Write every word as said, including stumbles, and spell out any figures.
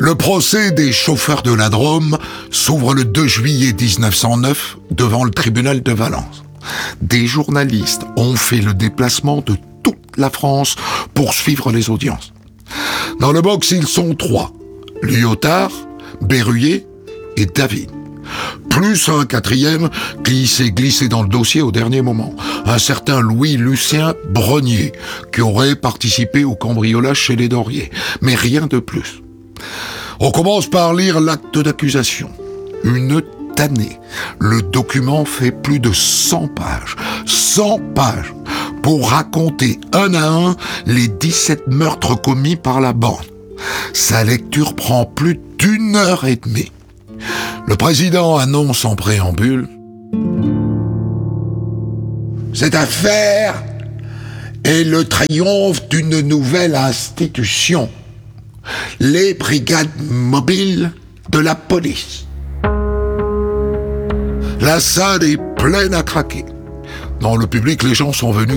Le procès des chauffeurs de la Drôme s'ouvre le deux juillet mille neuf cent neuf devant le tribunal de Valence. Des journalistes ont fait le déplacement de toute la France pour suivre les audiences. Dans le box, ils sont trois. Lyotard, Berruyer et David. Plus un quatrième qui s'est glissé dans le dossier au dernier moment. Un certain Louis-Lucien Brenier, qui aurait participé au cambriolage chez les Dorier. Mais rien de plus. On commence par lire l'acte d'accusation. Une tannée. Le document fait plus de cent pages. cent pages pour raconter un à un les dix-sept meurtres commis par la bande. Sa lecture prend plus d'une heure et demie. Le président annonce en préambule: cette affaire est le triomphe d'une nouvelle institution, les brigades mobiles de la police. La salle est pleine à craquer. Dans le public, les gens sont venus